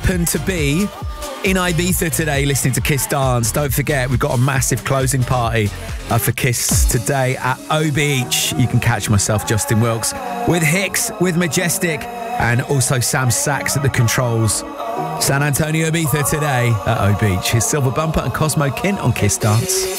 happen to be in Ibiza today listening to Kiss Dance, don't forget we've got a massive closing party for Kiss today at O Beach. You can catch myself, Justin Wilkes, with Hicks, with Majestic, and also Sam Sachs at the controls. San Antonio, Ibiza today at O Beach. Here's Silver Bumper and Cosmo Kint on Kiss Dance.